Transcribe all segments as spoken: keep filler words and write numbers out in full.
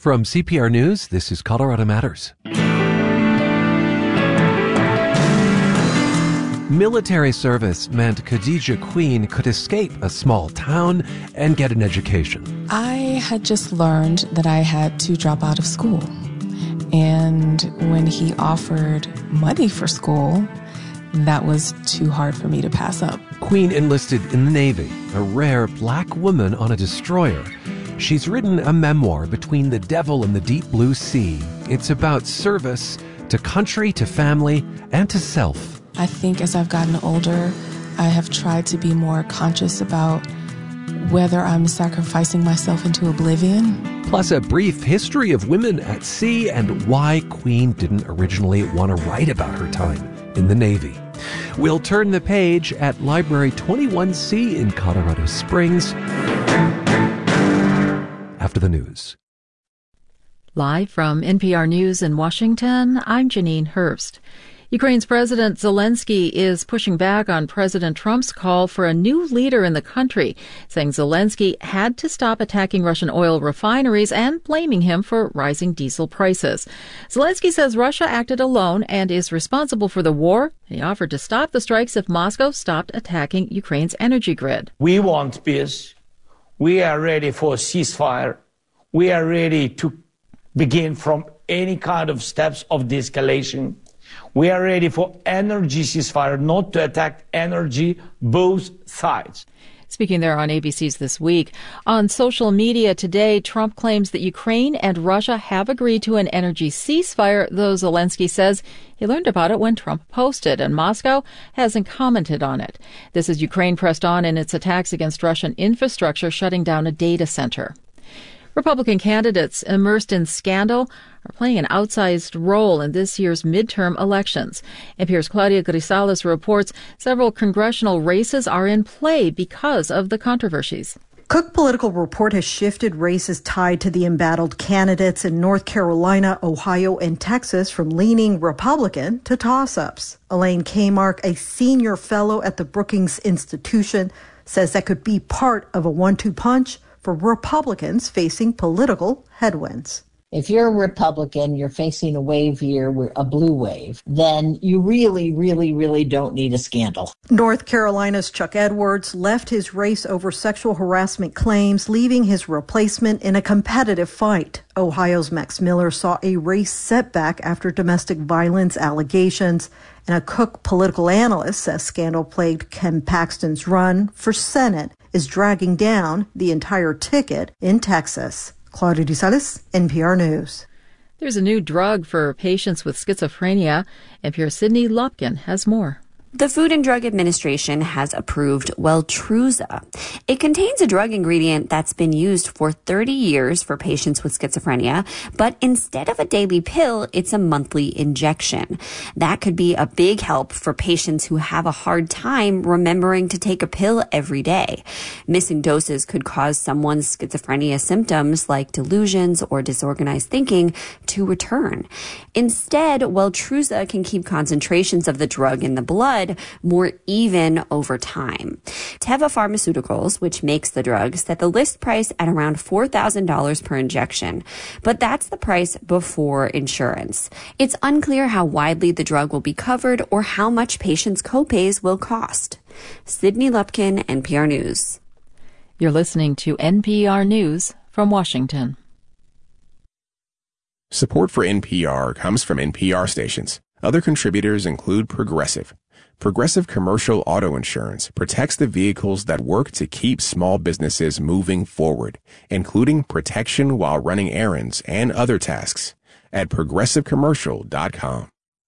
From C P R News, this is Colorado Matters. Military service meant Khadija Queen could escape a small town and get an education. I had just learned that I had to drop out of school. And when he offered money for school, that was too hard for me to pass up. Queen enlisted in the Navy, a rare black woman on a destroyer. She's written a memoir, Between the Devil and the Deep Blue Sea. It's about service to country, to family, and to self. I think as I've gotten older, I have tried to be more conscious about whether I'm sacrificing myself into oblivion. Plus a brief history of women at sea and why Queen didn't originally want to write about her time in the Navy. We'll turn the page at Library twenty-one C in Colorado Springs after the news. Live from N P R News in Washington, I'm Janine Hurst. Ukraine's President Zelensky is pushing back on President Trump's call for a new leader in the country, saying Zelensky had to stop attacking Russian oil refineries and blaming him for rising diesel prices. Zelensky says Russia acted alone and is responsible for the war. He offered to stop the strikes if Moscow stopped attacking Ukraine's energy grid. We want peace. We are ready for a ceasefire. We are ready to begin from any kind of steps of de-escalation. We are ready for energy ceasefire, not to attack energy, both sides. Speaking there on A B C's This Week, on social media today, Trump claims that Ukraine and Russia have agreed to an energy ceasefire, though Zelensky says he learned about it when Trump posted, and Moscow hasn't commented on it. This as Ukraine pressed on in its attacks against Russian infrastructure, shutting down a data center. Republican candidates immersed in scandal are playing an outsized role in this year's midterm elections. N P R's Claudia Grisales reports several congressional races are in play because of the controversies. Cook Political Report has shifted races tied to the embattled candidates in North Carolina, Ohio, and Texas from leaning Republican to toss-ups. Elaine Kmark, a senior fellow at the Brookings Institution, says that could be part of a one two punch for Republicans facing political headwinds. If you're a Republican, you're facing a wave year, a blue wave, then you really, really, really don't need a scandal. North Carolina's Chuck Edwards left his race over sexual harassment claims, leaving his replacement in a competitive fight. Ohio's Max Miller saw a race setback after domestic violence allegations, and a Cook political analyst says scandal-plagued Ken Paxton's run for Senate is dragging down the entire ticket in Texas. Claudia Grisales, N P R News. There's a new drug for patients with schizophrenia. N P R's Sydney Lopkin has more. The Food and Drug Administration has approved Weltruza. It contains a drug ingredient that's been used for thirty years for patients with schizophrenia, but instead of a daily pill, it's a monthly injection. That could be a big help for patients who have a hard time remembering to take a pill every day. Missing doses could cause someone's schizophrenia symptoms like delusions or disorganized thinking to return. Instead, Weltruza can keep concentrations of the drug in the blood more even over time. Teva Pharmaceuticals, which makes the drug, set the list price at around four thousand dollars per injection, but that's the price before insurance. It's unclear how widely the drug will be covered or how much patients' copays will cost. Sydney Lupkin, N P R News. You're listening to N P R News from Washington. Support for N P R comes from N P R stations. Other contributors include Progressive. Progressive Commercial Auto Insurance protects the vehicles that work to keep small businesses moving forward, including protection while running errands and other tasks at progressive commercial dot com.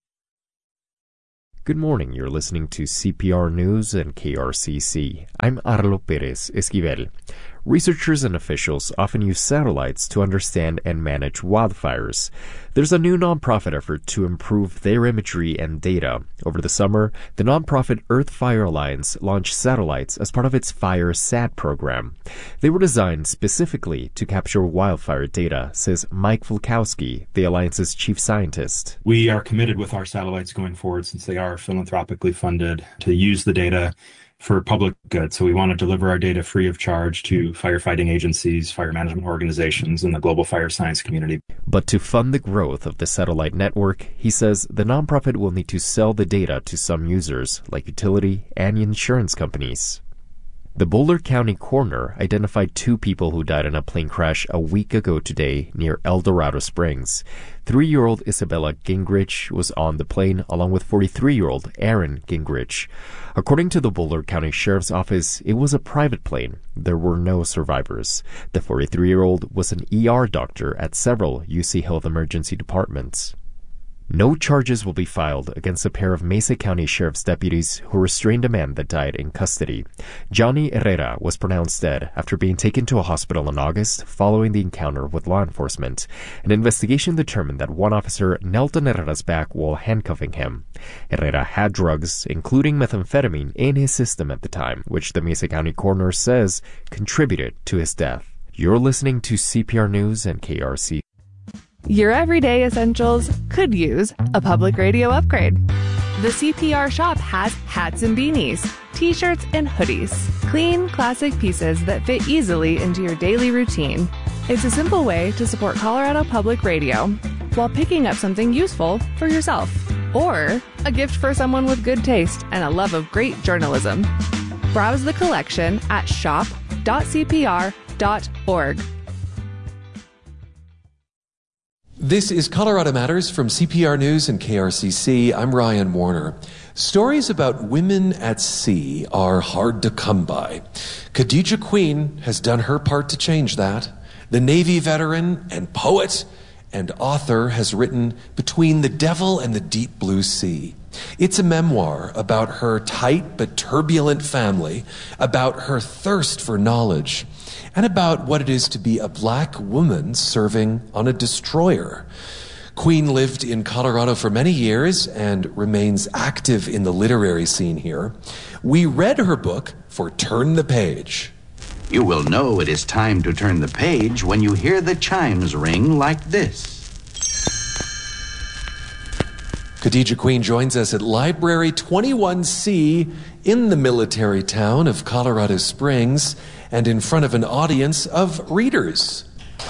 Good morning. You're listening to C P R News and K R C C. I'm Arlo Perez Esquivel. Researchers and officials often use satellites to understand and manage wildfires. There's a new nonprofit effort to improve their imagery and data. Over the summer, the nonprofit Earth Fire Alliance launched satellites as part of its FireSat program. They were designed specifically to capture wildfire data, says Mike Fulkowski, the Alliance's chief scientist. We are committed with our satellites going forward, since they are philanthropically funded, to use the data for public good. So we want to deliver our data free of charge to firefighting agencies, fire management organizations, and the global fire science community. But to fund the growth of the satellite network, he says the nonprofit will need to sell the data to some users, like utility and insurance companies. The Boulder County coroner identified two people who died in a plane crash a week ago today near El Dorado Springs. Three-year-old Isabella Gingrich was on the plane along with forty-three-year-old Aaron Gingrich. According to the Boulder County Sheriff's Office, it was a private plane. There were no survivors. The forty-three-year-old was an E R doctor at several U C Health emergency departments. No charges will be filed against a pair of Mesa County Sheriff's deputies who restrained a man that died in custody. Johnny Herrera was pronounced dead after being taken to a hospital in August following the encounter with law enforcement. An investigation determined that one officer knelt on Herrera's back while handcuffing him. Herrera had drugs, including methamphetamine, in his system at the time, which the Mesa County coroner says contributed to his death. You're listening to C P R News and K R C. Your everyday essentials could use a public radio upgrade. The C P R shop has hats and beanies, t-shirts and hoodies. Clean, classic pieces that fit easily into your daily routine. It's a simple way to support Colorado Public Radio while picking up something useful for yourself. Or a gift for someone with good taste and a love of great journalism. Browse the collection at shop dot c p r dot org. This is Colorado Matters from C P R News and K R C C. I'm Ryan Warner. Stories about women at sea are hard to come by. Khadija Queen has done her part to change that. The Navy veteran and poet and author has written Between the Devil and the Deep Blue Sea. It's a memoir about her tight but turbulent family, about her thirst for knowledge, and about what it is to be a black woman serving on a destroyer. Queen lived in Colorado for many years and remains active in the literary scene here. We read her book for Turn the Page. You will know it is time to turn the page when you hear the chimes ring like this. Khadija Queen joins us at Library twenty-one C in the military town of Colorado Springs and in front of an audience of readers.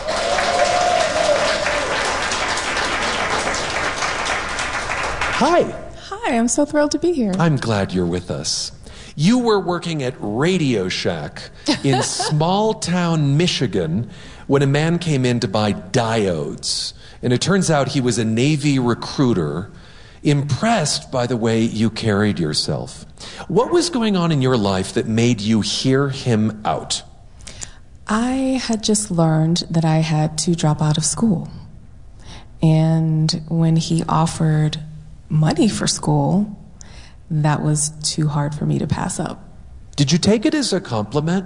Hi. Hi, I'm so thrilled to be here. I'm glad you're with us. You were working at Radio Shack in small town Michigan when a man came in to buy diodes. And it turns out he was a Navy recruiter, impressed by the way you carried yourself. What was going on in your life that made you hear him out? I had just learned that I had to drop out of school. And when he offered money for school, that was too hard for me to pass up. Did you take it as a compliment?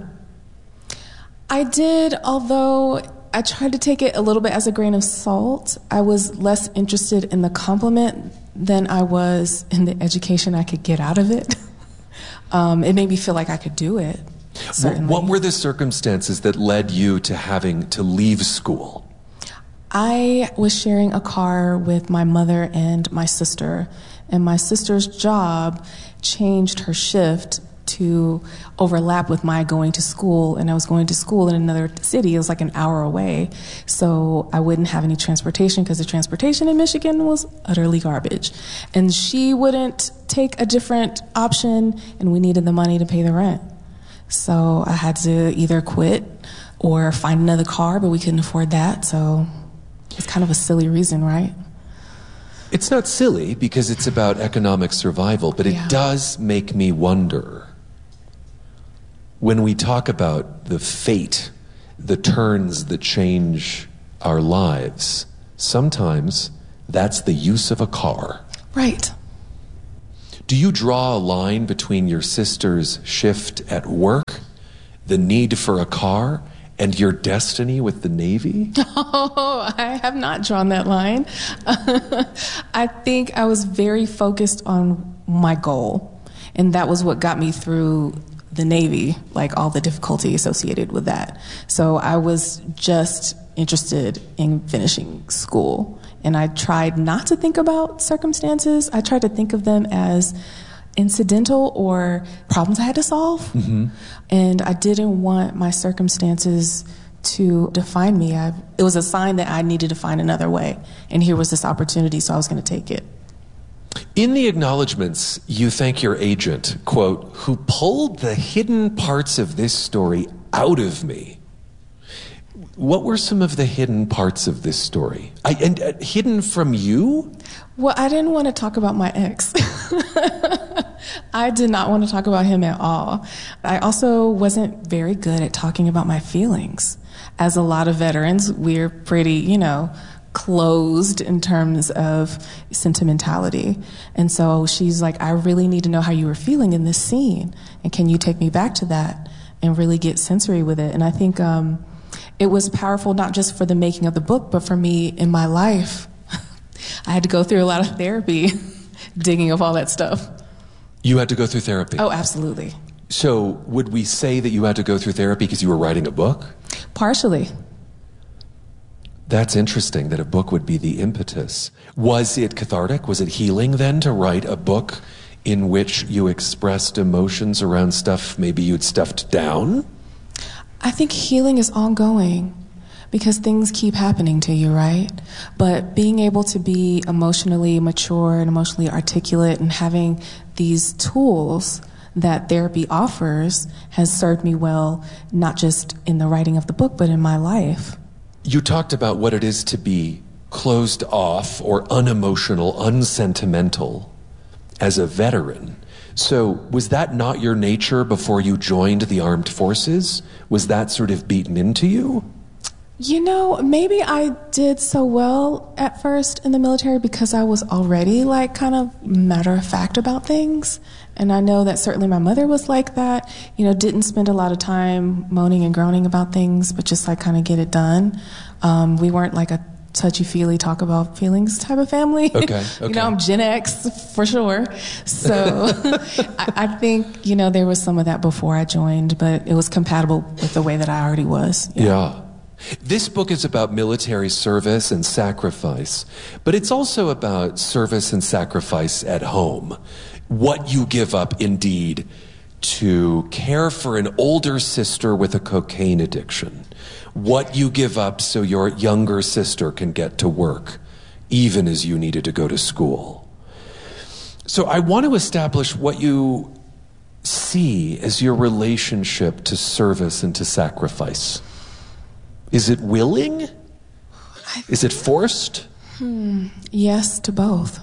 I did, although I tried to take it a little bit as a grain of salt. I was less interested in the compliment than I was in the education I could get out of it. um, it made me feel like I could do it. Certainly. What were the circumstances that led you to having to leave school? I was sharing a car with my mother and my sister, and my sister's job changed her shift to overlap with my going to school, and I was going to school in another city. It was like an hour away, so I wouldn't have any transportation because the transportation in Michigan was utterly garbage. And she wouldn't take a different option, and we needed the money to pay the rent. So I had to either quit or find another car, but we couldn't afford that, so it's kind of a silly reason, right? It's not silly because it's about economic survival, but it yeah. does make me wonder. When we talk about the fate, the turns that change our lives, sometimes that's the use of a car. Right. Do you draw a line between your sister's shift at work, the need for a car, and your destiny with the Navy? Oh, I have not drawn that line. I think I was very focused on my goal, and that was what got me through the Navy, like all the difficulty associated with that. So I was just interested in finishing school, and I tried not to think about circumstances. I tried to think of them as incidental or problems I had to solve. Mm-hmm. And I didn't want my circumstances to define me. I, it was a sign that I needed to find another way. And here was this opportunity, so I was going to take it. In the acknowledgments, you thank your agent, quote, who pulled the hidden parts of this story out of me. What were some of the hidden parts of this story? I, and uh, hidden from you? Well, I didn't want to talk about my ex. I did not want to talk about him at all. I also wasn't very good at talking about my feelings. As a lot of veterans, we're pretty, you know, closed in terms of sentimentality. And so she's like, I really need to know how you were feeling in this scene. And can you take me back to that and really get sensory with it? And I think um, it was powerful, not just for the making of the book, but for me in my life. I had to go through a lot of therapy, digging up all that stuff. You had to go through therapy? Oh, absolutely. So would we say that you had to go through therapy because you were writing a book? Partially. That's interesting that a book would be the impetus. Was it cathartic? Was it healing then to write a book in which you expressed emotions around stuff maybe you'd stuffed down? I think healing is ongoing because things keep happening to you, right? But being able to be emotionally mature and emotionally articulate and having these tools that therapy offers has served me well, not just in the writing of the book, but in my life. You talked about what it is to be closed off or unemotional, unsentimental as a veteran. So was that not your nature before you joined the armed forces? Was that sort of beaten into you? You know, maybe I did so well at first in the military because I was already like kind of matter of fact about things. And I know that certainly my mother was like that, you know, didn't spend a lot of time moaning and groaning about things, but just like kind of get it done. Um, we weren't like a touchy-feely talk about feelings type of family. Okay, okay. You know, I'm Gen X for sure. So I, I think, you know, there was some of that before I joined, but it was compatible with the way that I already was. Yeah. yeah. This book is about military service and sacrifice, but it's also about service and sacrifice at home. What you give up, indeed, to care for an older sister with a cocaine addiction. What you give up so your younger sister can get to work, even as you needed to go to school. So I want to establish what you see as your relationship to service and to sacrifice. Is it willing? Is it forced? Hmm. Yes to both.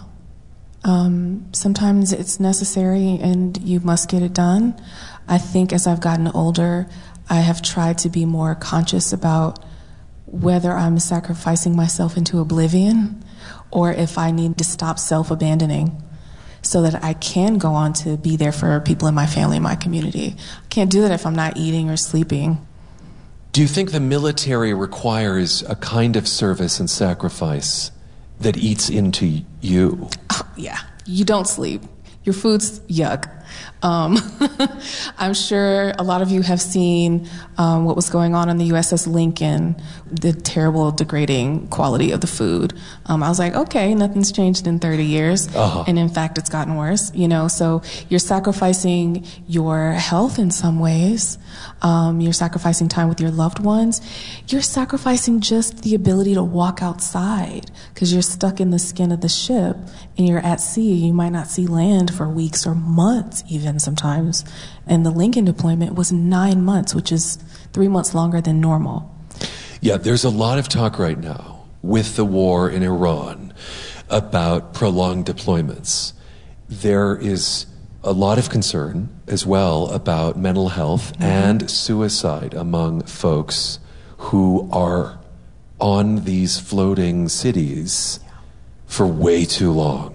Um, sometimes it's necessary and you must get it done. I think as I've gotten older, I have tried to be more conscious about whether I'm sacrificing myself into oblivion or if I need to stop self-abandoning so that I can go on to be there for people in my family, my community. I can't do that if I'm not eating or sleeping. Do you think the military requires a kind of service and sacrifice that eats into you? Oh, yeah. You don't sleep. Your food's yuck. Um, I'm sure a lot of you have seen um, what was going on on the U S S Lincoln, the terrible, degrading quality of the food. Um, I was like, okay, nothing's changed in thirty years. Uh-huh. And in fact, it's gotten worse, you know, so you're sacrificing your health in some ways. Um, you're sacrificing time with your loved ones. You're sacrificing just the ability to walk outside because you're stuck in the skin of the ship and you're at sea. You might not see land for weeks or months even sometimes. And the Lincoln deployment was nine months, which is three months longer than normal. Yeah, there's a lot of talk right now with the war in Iran about prolonged deployments. There is a lot of concern as well about mental health mm-hmm. and suicide among folks who are on these floating cities yeah. for way too long.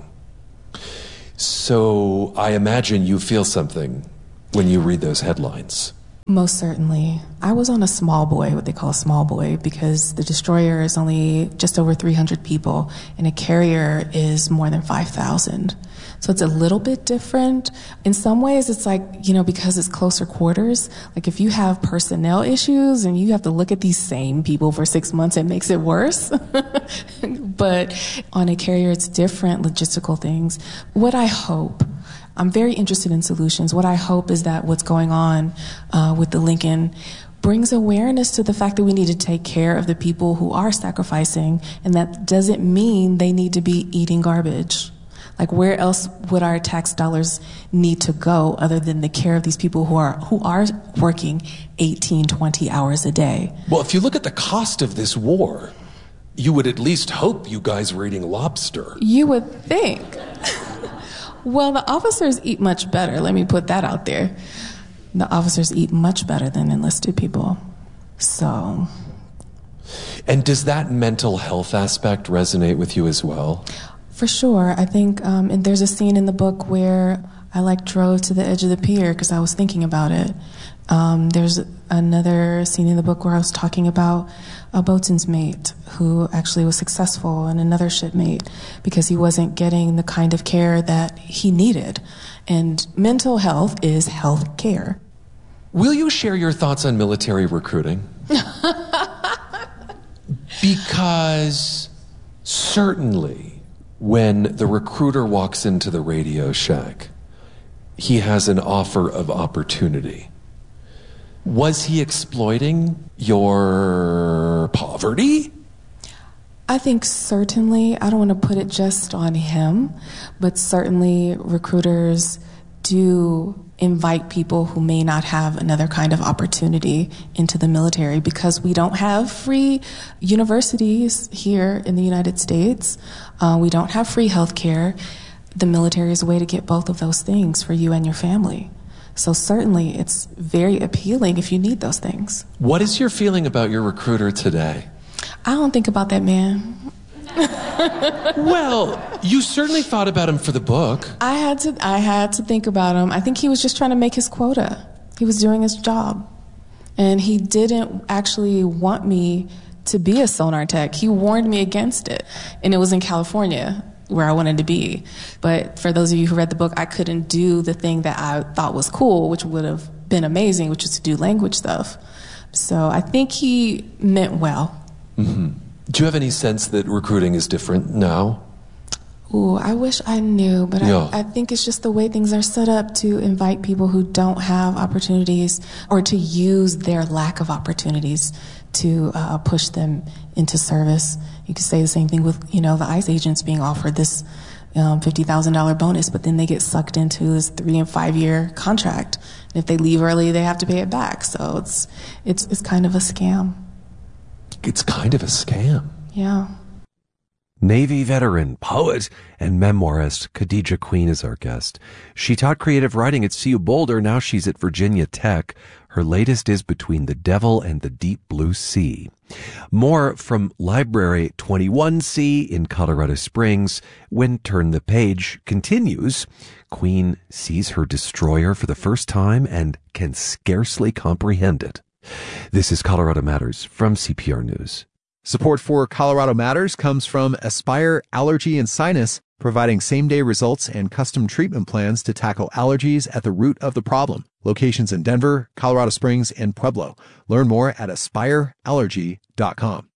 So I imagine you feel something when you read those headlines. Most certainly. I was on a small buoy, what they call a small buoy, because the destroyer is only just over three hundred people and a carrier is more than five thousand. So it's a little bit different. In some ways, it's like, you know, because it's closer quarters, like if you have personnel issues and you have to look at these same people for six months, it makes it worse. But on a carrier, it's different logistical things. What I hope I'm very interested in solutions. What I hope is that what's going on uh, with the Lincoln brings awareness to the fact that we need to take care of the people who are sacrificing, and that doesn't mean they need to be eating garbage. Like, where else would our tax dollars need to go other than the care of these people who are who are working eighteen, twenty hours a day? Well, if you look at the cost of this war, you would at least hope you guys were eating lobster. You would think. Well, the officers eat much better. Let me put that out there. The officers eat much better than enlisted people. So. And does that mental health aspect resonate with you as well? For sure. I think um, and there's a scene in the book where I like drove to the edge of the pier because I was thinking about it. Um, there's another scene in the book where I was talking about a boatswain's mate who actually was successful and another shipmate because he wasn't getting the kind of care that he needed. And mental health is health care. Will you share your thoughts on military recruiting? Because certainly when the recruiter walks into the Radio Shack, he has an offer of opportunity. Was he exploiting your poverty? I think certainly, I don't want to put it just on him, but certainly recruiters do invite people who may not have another kind of opportunity into the military because we don't have free universities here in the United States. Uh, we don't have free health care. The military is a way to get both of those things for you and your family. So certainly it's very appealing if you need those things. What is your feeling about your recruiter today? I don't think about that man. Well, you certainly thought about him for the book. I had to I had to think about him. I think he was just trying to make his quota. He was doing his job. And he didn't actually want me to be a sonar tech. He warned me against it. And it was in California where I wanted to be. But for those of you who read the book, I couldn't do the thing that I thought was cool, which would have been amazing, which is to do language stuff. So I think he meant well. Mm-hmm. Do you have any sense that recruiting is different now? Ooh, I wish I knew, but yeah. I, I think it's just the way things are set up to invite people who don't have opportunities or to use their lack of opportunities to uh, push them into service. You could say the same thing with, you know, the ICE agents being offered this um, fifty thousand dollars bonus, but then they get sucked into this three and five year contract. And if they leave early, they have to pay it back. So it's it's it's kind of a scam. It's kind of a scam. Yeah. Navy veteran, poet, and memoirist Khadija Queen is our guest. She taught creative writing at C U Boulder. Now she's at Virginia Tech. Her latest is Between the Devil and the Deep Blue Sea. More from Library twenty-one C in Colorado Springs when Turn the Page continues. Queen sees her destroyer for the first time and can scarcely comprehend it. This is Colorado Matters from C P R News. Support for Colorado Matters comes from Aspire Allergy and Sinus, providing same-day results and custom treatment plans to tackle allergies at the root of the problem. Locations in Denver, Colorado Springs, and Pueblo. Learn more at aspire allergy dot com.